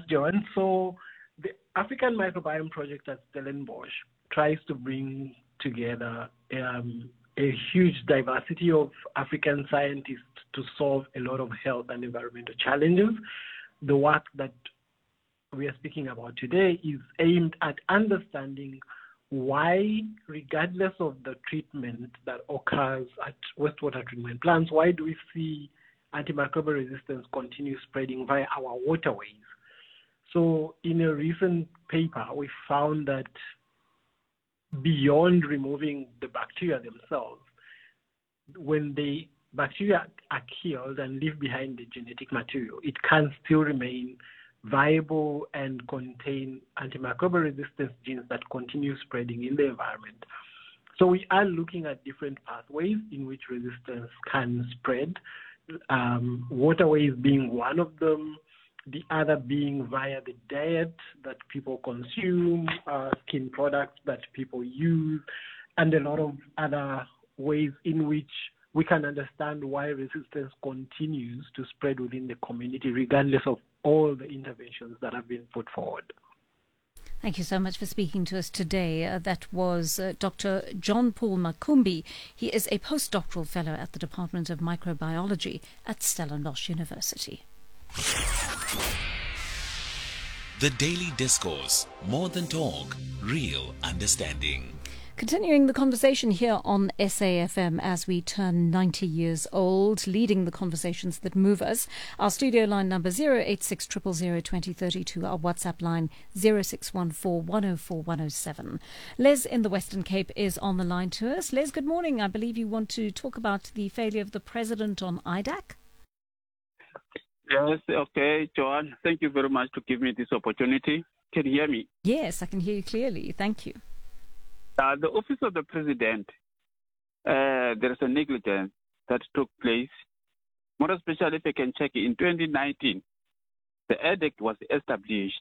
John. So the African Microbiome Project at Stellenbosch tries to bring together a huge diversity of African scientists to solve a lot of health and environmental challenges. The work that we are speaking about today is aimed at understanding why, regardless of the treatment that occurs at wastewater treatment plants, why do we see antimicrobial resistance continue spreading via our waterways? So in a recent paper, we found that beyond removing the bacteria themselves, when the bacteria are killed and leave behind the genetic material, it can still remain viable and contain antimicrobial resistance genes that continue spreading in the environment. So we are looking at different pathways in which resistance can spread, waterways being one of them, the other being via the diet that people consume, skin products that people use, and a lot of other ways in which we can understand why resistance continues to spread within the community, regardless of all the interventions that have been put forward. Thank you so much for speaking to us today. That was Dr. John Paul Makumbi. He is a postdoctoral fellow at the Department of Microbiology at Stellenbosch University. The Daily Discourse. More than talk, real understanding. Continuing the conversation here on SAFM as we turn 90 years old, leading the conversations that move us. Our studio line number 086 000 2032, our WhatsApp line 0614 104 107. Les in the Western Cape is on the line to us. Les, good morning. I believe you want to talk about the failure of the president on IDAC. Yes, okay, Joanne. Thank you very much to give me this opportunity. Can you hear me? Yes, I can hear you clearly. Thank you. The office of the president, there is a negligence that took place. More especially if I can check, in 2019, the EDIC was established.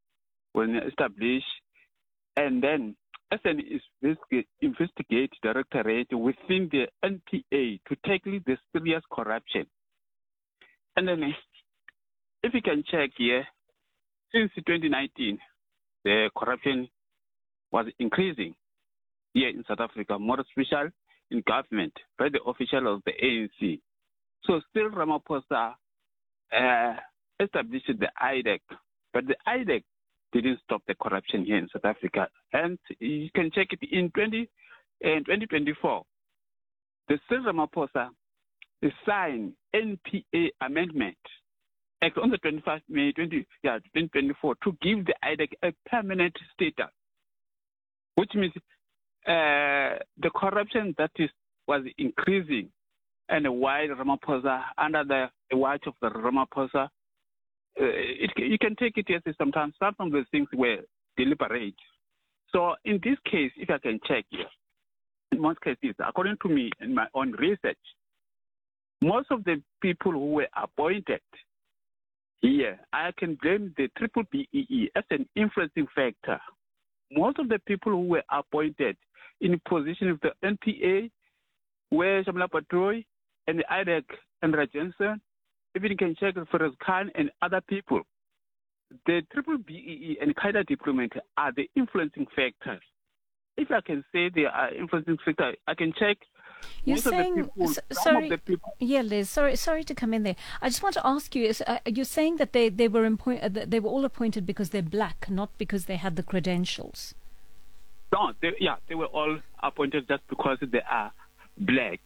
And then as an investigate directorate within the NPA to tackle the serious corruption. And then if you can check here, since 2019, the corruption was increasing here in South Africa, more especially in government, by the official of the ANC. So still Ramaphosa established the IDAC, but the IDAC didn't stop the corruption here in South Africa. And you can check it in 2024. The still Ramaphosa signed NPA Amendment Act on the 25th May 2024 to give the IDAC a permanent status, which means the corruption that was increasing, and while Ramaphosa, under the watch of the Ramaphosa, you can take it as sometimes some of the things were deliberate. So in this case, if I can check here, in most cases, according to me in my own research, most of the people who were appointed here, I can blame the Triple BEE as an influencing factor. Most of the people who were appointed in position of the NPA were Shamla Patroy and the IDAC and Rajensen, even you can check Feroz Khan and other people. The Triple BEE and Qaeda deployment are the influencing factors. If I can say they are influencing factors, I can check. You're saying, yeah, Liz, sorry to come in there. I just want to ask you, you're saying that they were all appointed because they're black, not because they had the credentials. No, they were all appointed just because they are black.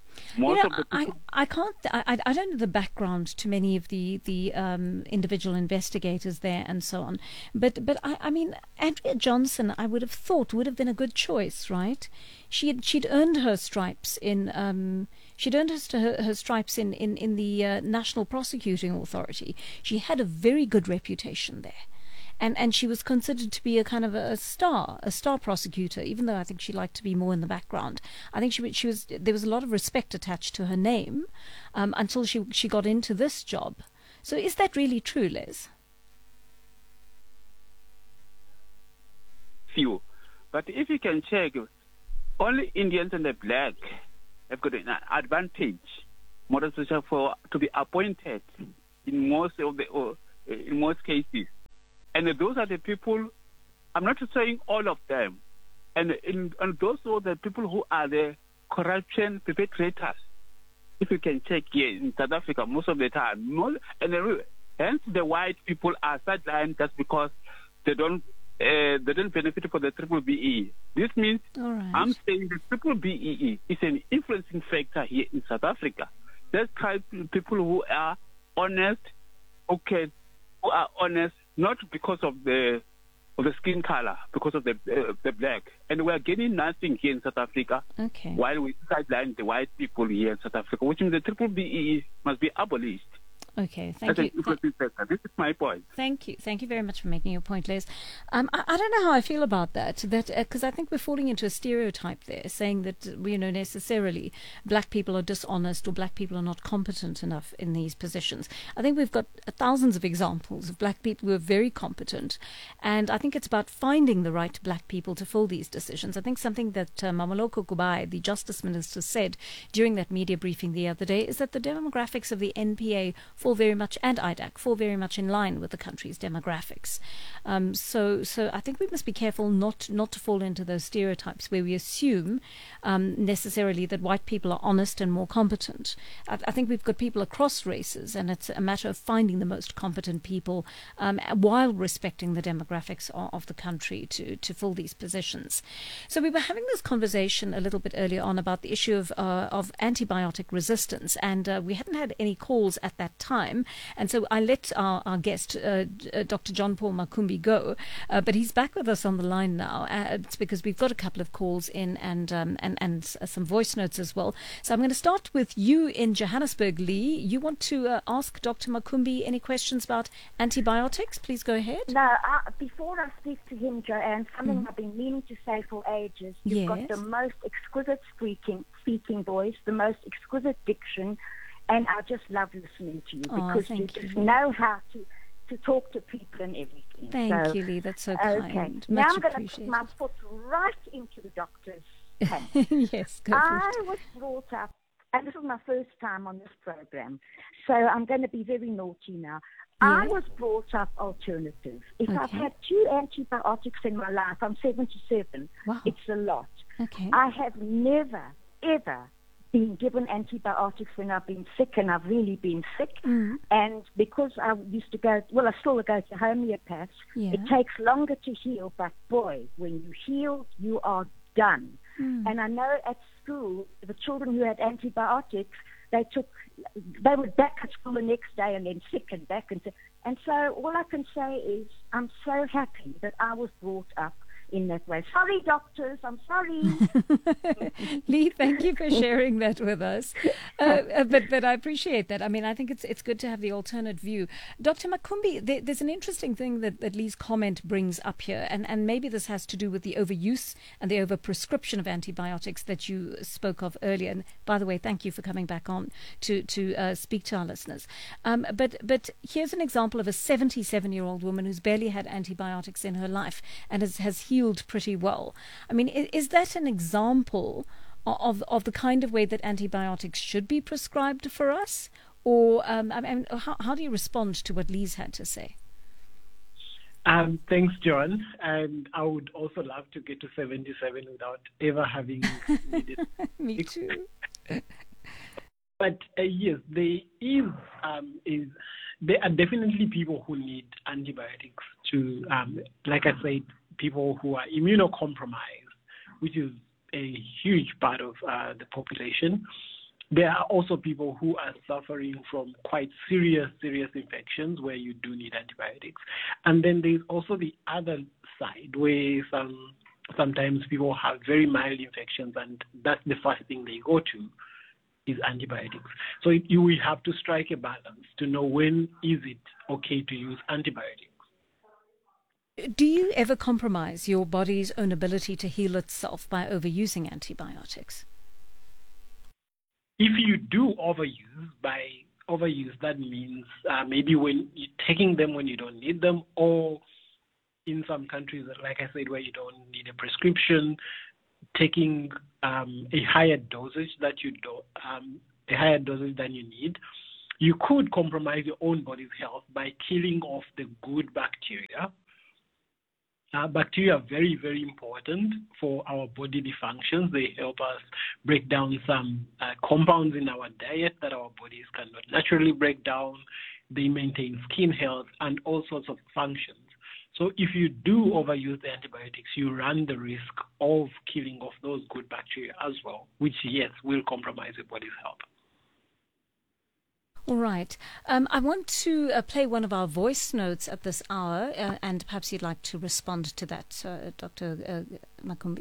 I don't know the background to many of the individual investigators there and so on, but I mean, Andrea Johnson, I would have thought would have been a good choice, right? She'd earned her stripes in her stripes in the National Prosecuting Authority. She had a very good reputation there. And she was considered to be a kind of a star prosecutor, even though I think she liked to be more in the background. I think she was there was a lot of respect attached to her name until she got into this job. So is that really true, Les? Few. But if you can check, only Indians and the black have got an advantage, more especially to be appointed in most cases. And those are the people, I'm not saying all of them, and those are the people who are the corruption perpetrators. If you can check here in South Africa, most of the time, hence the white people are sidelined just because they don't benefit from the triple BEE. This means I'm saying the triple BEE is an influencing factor here in South Africa. There's people who are honest, who are honest not because of the skin color, because of the black. And we are getting nothing here in South Africa while we sideline the white people here in South Africa, which means the triple BEE must be abolished. Okay, thank you. This is my point. Thank you very much for making your point, Les. I don't know how I feel about that. Because I think we're falling into a stereotype there, saying that necessarily black people are dishonest or black people are not competent enough in these positions. I think we've got thousands of examples of black people who are very competent, and I think it's about finding the right black people to fill these decisions. I think something that Mameloko Kubayi, the Justice Minister, said during that media briefing the other day is that the demographics of the NPA fall very much, and IDAC fall very much in line with the country's demographics. So I think we must be careful not to fall into those stereotypes where we assume necessarily that white people are honest and more competent. I think we've got people across races, and it's a matter of finding the most competent people while respecting the demographics of the country to fill these positions. So we were having this conversation a little bit earlier on about the issue of antibiotic resistance, and we hadn't had any calls at that time. And so I let our guest, Dr. John Paul Makumbi, go, but he's back with us on the line now. It's because we've got a couple of calls in and some voice notes as well. So I'm going to start with you in Johannesburg, Lee. You want to ask Dr. Makumbi any questions about antibiotics? Please go ahead. No, before I speak to him, Joanne, something I've been meaning to say for ages. You've got the most exquisite speaking voice, the most exquisite diction, and I just love listening to you because you just know how to talk to people and everything. Thank you, Lee. That's so kind. Now Much I'm going to put my foot right into the doctor's hand. Yes, go for it. I was brought up, and this was my first time on this program, so I'm going to be very naughty now. Yeah. I was brought up alternative. If I've had 2 antibiotics in my life, I'm 77. Wow. It's a lot. Okay. I have never, ever been given antibiotics when I've been sick, and I've really been sick. And because I used to I still go to homeopaths, it takes longer to heal, but boy, when you heal, you are done. And I know at school, the children who had antibiotics, they were back at school the next day and then sick and back. And so all I can say is I'm so happy that I was brought up in that way. Sorry, doctors, I'm sorry. Lee, thank you for sharing that with us. But I appreciate that. I mean, I think it's good to have the alternate view. Dr. Makumbi, there's an interesting thing that Lee's comment brings up here, and maybe this has to do with the overuse and the overprescription of antibiotics that you spoke of earlier. And by the way, thank you for coming back on to speak to our listeners. But here's an example of a 77-year-old woman who's barely had antibiotics in her life and has healed pretty well. I mean, is that an example of the kind of way that antibiotics should be prescribed for us? Or how do you respond to what Lee's had to say? Thanks, John. And I would also love to get to 77 without ever having needed. Me too. But yes, there are definitely people who need antibiotics to, like I said, people who are immunocompromised, which is a huge part of the population. There are also people who are suffering from quite serious infections where you do need antibiotics. And then there's also the other side where sometimes people have very mild infections, and that's the first thing they go to is antibiotics. So you will have to strike a balance to know when is it okay to use antibiotics. Do you ever compromise your body's own ability to heal itself by overusing antibiotics? If you do overuse, that means maybe when you're taking them when you don't need them, or in some countries, like I said, where you don't need a prescription, taking a higher dosage than you need. you could compromise your own body's health by killing off the good bacteria. Bacteria are very, very important for our bodily functions. They help us break down some compounds in our diet that our bodies cannot naturally break down. They maintain skin health and all sorts of functions. So if you do overuse the antibiotics, you run the risk of killing off those good bacteria as well, which, yes, will compromise your body's health. All right. I want to play one of our voice notes at this hour, and perhaps you'd like to respond to that, Dr. Makumbi.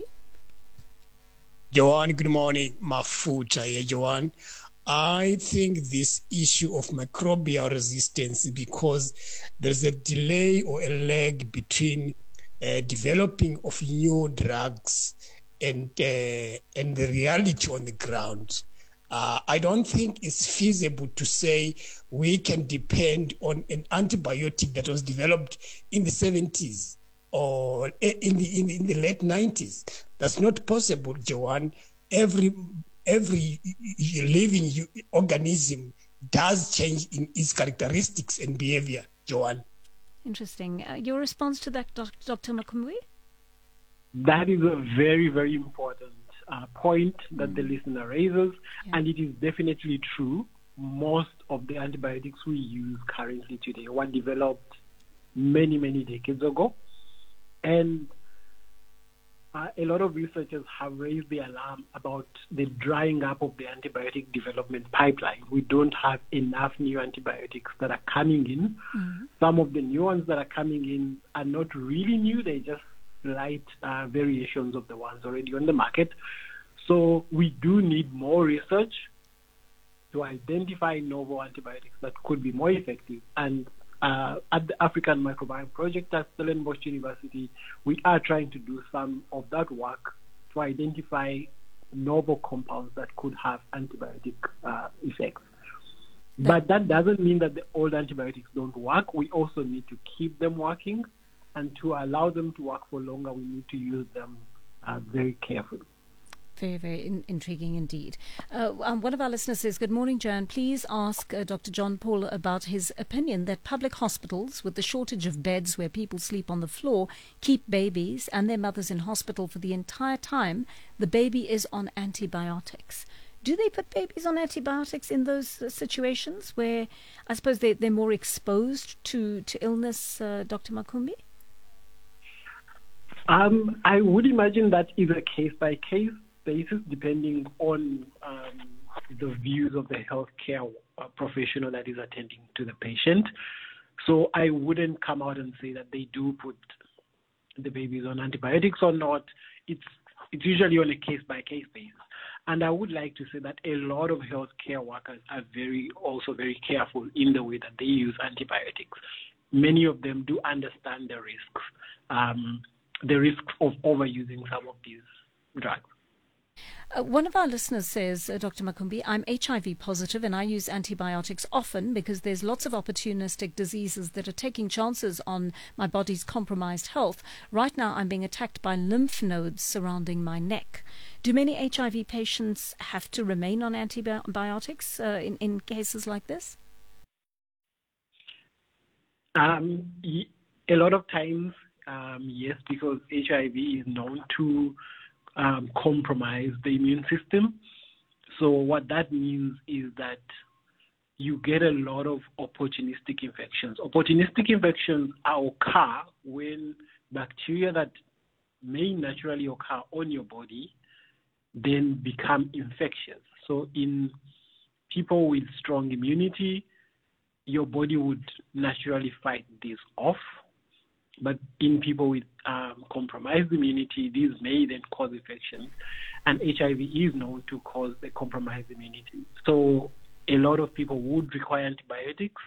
Joanne, good morning. Mafuta here, Joanne. I think this issue of microbial resistance, because there's a delay or a lag between developing of new drugs and the reality on the ground. I don't think it's feasible to say we can depend on an antibiotic that was developed in the 70s or in the late 90s. That's not possible, Joanne. Every living organism does change in its characteristics and behavior, Joanne. Interesting. Your response to that, Dr. Makumbi? That is a very, very important point that the listener raises, and it is definitely true. Most of the antibiotics we use currently today were developed many, many decades ago, and a lot of researchers have raised the alarm about the drying up of the antibiotic development pipeline. We don't have enough new antibiotics that are coming in. Some of the new ones that are coming in are not really new. They're just slight variations of the ones already on the market. So we do need more research to identify novel antibiotics that could be more effective. And at the African Microbiome Project at Stellenbosch University, we are trying to do some of that work to identify novel compounds that could have antibiotic effects. But that doesn't mean that the old antibiotics don't work. We also need to keep them working, and to allow them to work for longer, we need to use them very carefully. Very, very intriguing indeed. One of our listeners says, good morning, Joanne. Please ask Dr. John Paul about his opinion that public hospitals, with the shortage of beds where people sleep on the floor, keep babies and their mothers in hospital for the entire time the baby is on antibiotics. Do they put babies on antibiotics in those situations where I suppose they're more exposed to illness, Dr. Makumbi? I would imagine that is a case-by-case basis, depending on the views of the healthcare professional that is attending to the patient. So I wouldn't come out and say that they do put the babies on antibiotics or not. It's usually on a case-by-case basis. And I would like to say that a lot of healthcare workers are also very careful in the way that they use antibiotics. Many of them do understand the risks of overusing some of these drugs. One of our listeners says, Dr. Makumbi, I'm HIV positive and I use antibiotics often because there's lots of opportunistic diseases that are taking chances on my body's compromised health. Right now I'm being attacked by lymph nodes surrounding my neck. Do many HIV patients have to remain on antibiotics in cases like this? A lot of times, yes, because HIV is known to compromise the immune system. So what that means is that you get a lot of opportunistic infections. Opportunistic infections occur when bacteria that may naturally occur on your body then become infectious. So in people with strong immunity, your body would naturally fight this off. But in people with compromised immunity, these may then cause infections. And HIV is known to cause the compromised immunity. So a lot of people would require antibiotics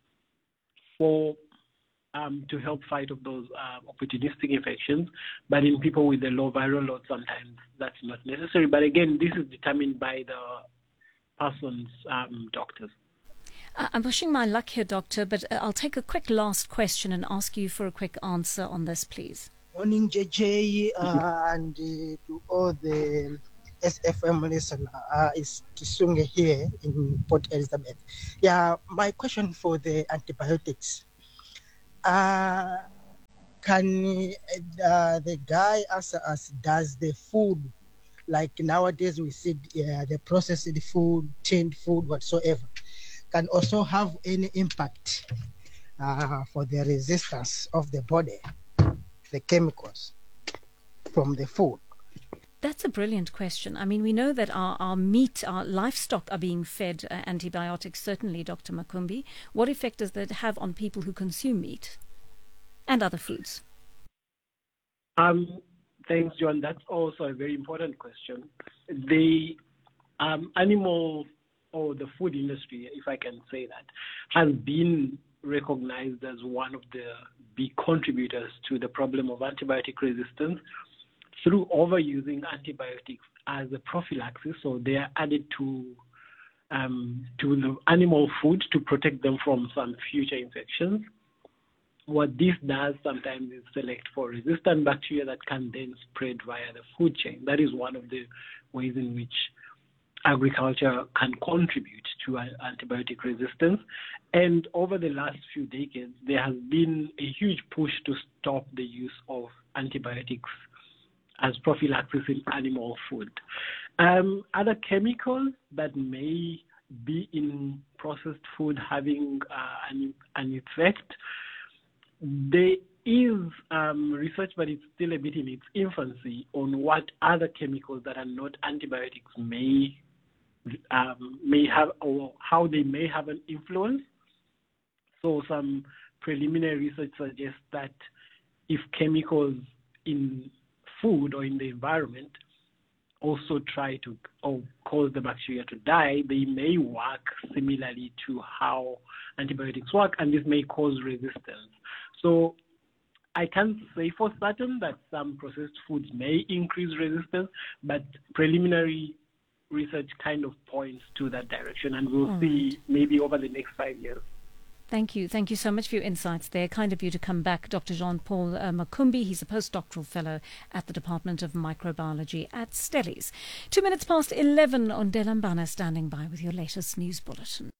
to help fight off those opportunistic infections. But in people with a low viral load, sometimes that's not necessary. But again, this is determined by the person's doctors. I'm pushing my luck here, Doctor, but I'll take a quick last question and ask you for a quick answer on this, please. Morning, JJ, and to all the SFM listener. It's Kisunge here in Port Elizabeth. Yeah, my question for the antibiotics. Can the guy answer us, does the food, like nowadays we see the processed food, tinned food, whatsoever, can also have any impact for the resistance of the body, the chemicals from the food? That's a brilliant question. I mean, we know that our meat, our livestock are being fed antibiotics, certainly, Dr. Makumbi. What effect does that have on people who consume meat and other foods? Thanks, John. That's also a very important question. The animal or the food industry, if I can say that, has been recognized as one of the big contributors to the problem of antibiotic resistance through overusing antibiotics as a prophylaxis. So they are added to the animal food to protect them from some future infections. What this does sometimes is select for resistant bacteria that can then spread via the food chain. That is one of the ways in which agriculture can contribute to antibiotic resistance. And over the last few decades, there has been a huge push to stop the use of antibiotics as prophylaxis in animal food. Other chemicals that may be in processed food having an effect, there is research, but it's still a bit in its infancy, on what other chemicals that are not antibiotics may have, or how they may have an influence. So some preliminary research suggests that if chemicals in food or in the environment also try to cause the bacteria to die, they may work similarly to how antibiotics work, and this may cause resistance. So I can't say for certain that some processed foods may increase resistance, but preliminary research kind of points to that direction, and we'll see maybe over the next 5 years. Thank you. Thank you so much for your insights there. Kind of you to come back, Dr. Jean-Paul Makumbi. He's a postdoctoral fellow at the Department of Microbiology at Stellies. 2 minutes past 11 on Delambana standing by with your latest news bulletin.